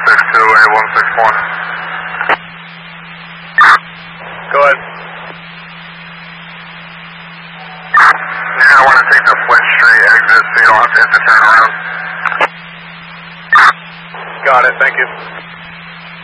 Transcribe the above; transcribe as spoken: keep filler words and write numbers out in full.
six two, A one six one. Go ahead. You're going to want to take the Flint Street exit so you don't have to hit the turnaround. Got it, thank you.